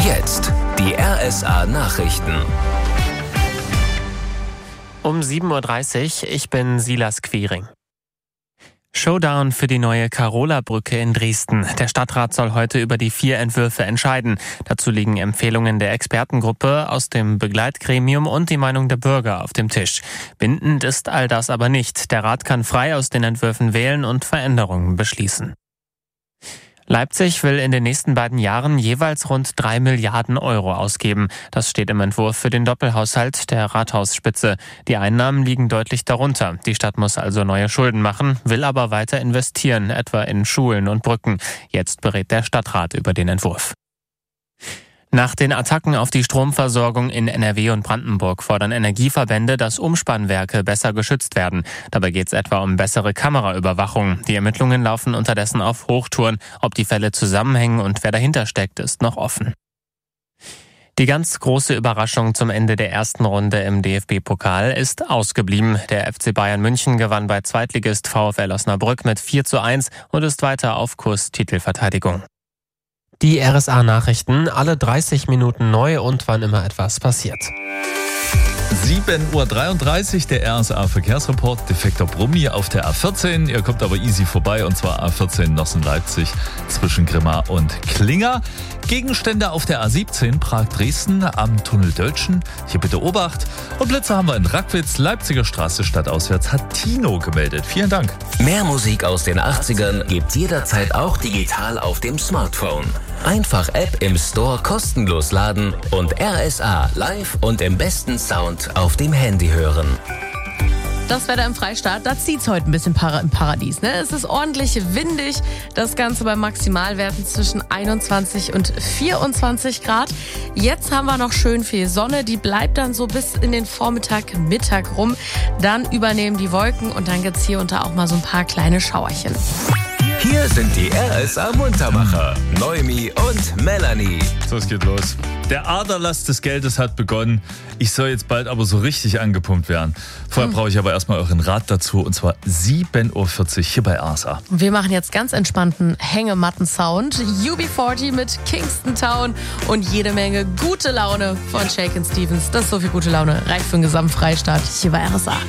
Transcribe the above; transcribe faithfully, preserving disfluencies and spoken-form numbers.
Jetzt die R S A-Nachrichten. Um sieben Uhr dreißig, ich bin Silas Quiring. Showdown für die neue Karola-Brücke in Dresden. Der Stadtrat soll heute über die vier Entwürfe entscheiden. Dazu liegen Empfehlungen der Expertengruppe aus dem Begleitgremium und die Meinung der Bürger auf dem Tisch. Bindend ist all das aber nicht. Der Rat kann frei aus den Entwürfen wählen und Veränderungen beschließen. Leipzig will in den nächsten beiden Jahren jeweils rund drei Milliarden Euro ausgeben. Das steht im Entwurf für den Doppelhaushalt der Rathausspitze. Die Einnahmen liegen deutlich darunter. Die Stadt muss also neue Schulden machen, will aber weiter investieren, etwa in Schulen und Brücken. Jetzt berät der Stadtrat über den Entwurf. Nach den Attacken auf die Stromversorgung in N R W und Brandenburg fordern Energieverbände, dass Umspannwerke besser geschützt werden. Dabei geht es etwa um bessere Kameraüberwachung. Die Ermittlungen laufen unterdessen auf Hochtouren. Ob die Fälle zusammenhängen und wer dahinter steckt, ist noch offen. Die ganz große Überraschung zum Ende der ersten Runde im D F B-Pokal ist ausgeblieben. Der F C Bayern München gewann bei Zweitligist VfL Osnabrück mit vier zu eins und ist weiter auf Kurs Titelverteidigung. Die R S A-Nachrichten, alle dreißig Minuten neu und wann immer etwas passiert. sieben Uhr dreiunddreißig, der R S A-Verkehrsreport, defekter Brummi auf der A vierzehn. Ihr kommt aber easy vorbei, und zwar A vierzehn Nossen-Leipzig zwischen Grimma und Klinger. Gegenstände auf der A siebzehn Prag-Dresden am Tunnel Döltschen. Hier bitte Obacht. Und Blitze haben wir in Rackwitz, Leipziger Straße stadtauswärts, hat Tino gemeldet. Vielen Dank. Mehr Musik aus den achtzigern gibt's jederzeit auch digital auf dem Smartphone. Einfach App im Store kostenlos laden und R S A live und im besten Sound auf dem Handy hören. Das Wetter im Freistaat, da zieht's heute ein bisschen para- im Paradies. Ne? Es ist ordentlich windig, das Ganze bei Maximalwerten zwischen einundzwanzig und vierundzwanzig Grad. Jetzt haben wir noch schön viel Sonne, die bleibt dann so bis in den Vormittag, Mittag rum. Dann übernehmen die Wolken und dann gibt's hier und da auch mal so ein paar kleine Schauerchen. Hier sind die R S A-Muntermacher, Noemi und Melanie. So, es geht los. Der Aderlass des Geldes hat begonnen. Ich soll jetzt bald aber so richtig angepumpt werden. Vorher brauche ich aber erstmal euren Rat dazu, und zwar sieben Uhr vierzig hier bei R S A. Wir machen jetzt ganz entspannten Hängematten-Sound. U B vierzig mit Kingston Town und jede Menge gute Laune von Shakin' Stevens. Das ist so viel gute Laune. Reicht für den gesamten Freistaat hier bei R S A.